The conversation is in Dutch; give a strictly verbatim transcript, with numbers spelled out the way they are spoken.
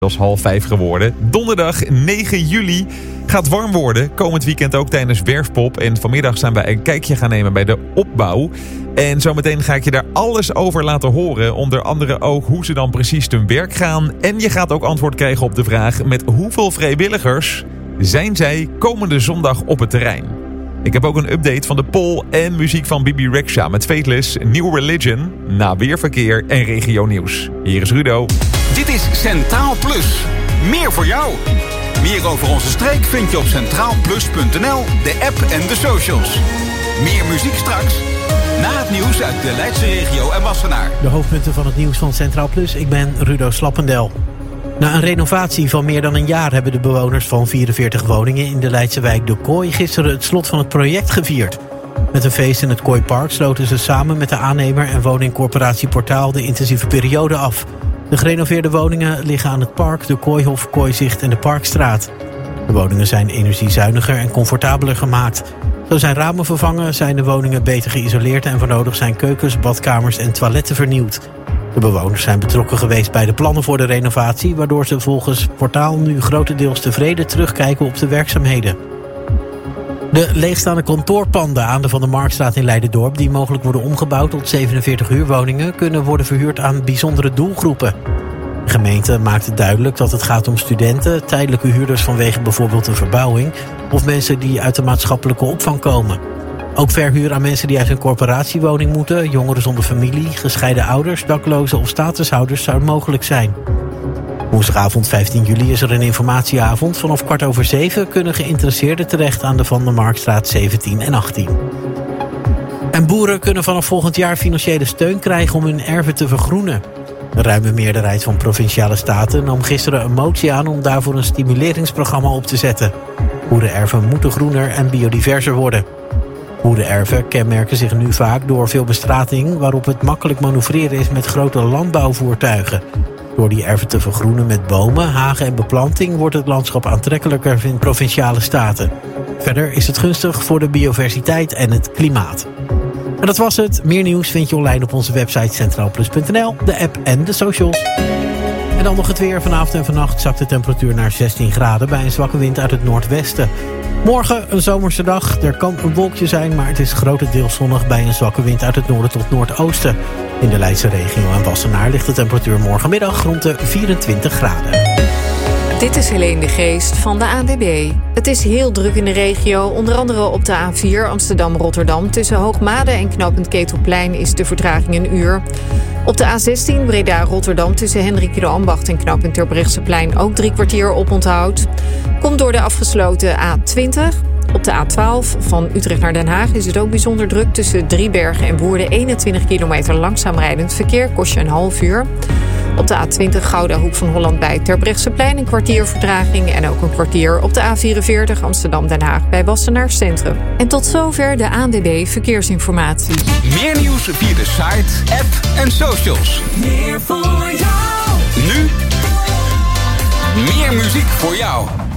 Dat is half vijf geworden. Donderdag negen juli gaat warm worden. Komend weekend ook tijdens Werfpop. En vanmiddag zijn wij een kijkje gaan nemen bij de opbouw. En zometeen ga ik je daar alles over laten horen. Onder andere ook hoe ze dan precies te werk gaan. En je gaat ook antwoord krijgen op de vraag: met hoeveel vrijwilligers zijn zij komende zondag op het terrein? Ik heb ook een update van de poll en muziek van Bibi Rexha met Fateless, New Religion, na weerverkeer en regio nieuws. Hier is Rudo. Dit is Centraal Plus. Meer voor jou. Meer over onze streek vind je op centraal plus punt n l, de app en de socials. Meer muziek straks. Na het nieuws uit de Leidse regio en Wassenaar. De hoofdpunten van het nieuws van Centraal Plus. Ik ben Rudo Slappendel. Na een renovatie van meer dan een jaar hebben de bewoners van vierenveertig woningen in de Leidse wijk De Kooi gisteren het slot van het project gevierd. Met een feest in het Kooipark sloten ze samen met de aannemer en woningcorporatie Portaal de intensieve periode af. De gerenoveerde woningen liggen aan het park, de Kooihof, Kooizicht en de Parkstraat. De woningen zijn energiezuiniger en comfortabeler gemaakt. Zo zijn ramen vervangen, zijn de woningen beter geïsoleerd en voor nodig zijn keukens, badkamers en toiletten vernieuwd. De bewoners zijn betrokken geweest bij de plannen voor de renovatie, waardoor ze volgens Portaal nu grotendeels tevreden terugkijken op de werkzaamheden. De leegstaande kantoorpanden aan de Van der Marktstraat in Leiderdorp, die mogelijk worden omgebouwd tot zevenenveertig huurwoningen, kunnen worden verhuurd aan bijzondere doelgroepen. De gemeente maakt duidelijk dat het gaat om studenten, tijdelijke huurders vanwege bijvoorbeeld een verbouwing of mensen die uit de maatschappelijke opvang komen. Ook verhuur aan mensen die uit een corporatiewoning moeten, jongeren zonder familie, gescheiden ouders, daklozen of statushouders zou mogelijk zijn. Woensdagavond vijftien juli is er een informatieavond. Vanaf kwart over zeven kunnen geïnteresseerden terecht aan de Van der Marktstraat zeventien en achttien. En boeren kunnen vanaf volgend jaar financiële steun krijgen om hun erven te vergroenen. Een ruime meerderheid van Provinciale Staten nam gisteren een motie aan om daarvoor een stimuleringsprogramma op te zetten. Boerenerven moeten groener en biodiverser worden. Boerenerven kenmerken zich nu vaak door veel bestrating, waarop het makkelijk manoeuvreren is met grote landbouwvoertuigen. Door die erven te vergroenen met bomen, hagen en beplanting wordt het landschap aantrekkelijker in Provinciale Staten. Verder is het gunstig voor de biodiversiteit en het klimaat. En dat was het. Meer nieuws vind je online op onze website centraal plus punt n l, de app en de socials. En dan nog het weer. Vanavond en vannacht zakt de temperatuur naar zestien graden bij een zwakke wind uit het noordwesten. Morgen een zomerse dag. Er kan een wolkje zijn, maar het is grotendeels zonnig bij een zwakke wind uit het noorden tot noordoosten. In de Leidse regio en Wassenaar ligt de temperatuur morgenmiddag rond de vierentwintig graden. Dit is Helene de Geest van de A N W B. Het is heel druk in de regio, onder andere op de A vier Amsterdam-Rotterdam. Tussen Hoogmade en knooppunt Ketelplein is de vertraging een uur. Op de A zestien Breda-Rotterdam tussen Hendrik de Ambacht en knooppunt Terbrechtseplein ook drie kwartier op onthoud. Komt door de afgesloten A twintig. Op de A twaalf van Utrecht naar Den Haag is het ook bijzonder druk tussen Driebergen en Woerden. eenentwintig kilometer langzaam rijdend verkeer, kost je een half uur. Op de A twintig Gouda Hoek van Holland bij Terbrechtseplein een kwartier vertraging. En ook een kwartier op de A vierenveertig Amsterdam-Den Haag bij Wassenaar Centrum. En tot zover de A N W B Verkeersinformatie. Meer nieuws via de site, app en socials. Meer voor jou. Nu meer muziek voor jou.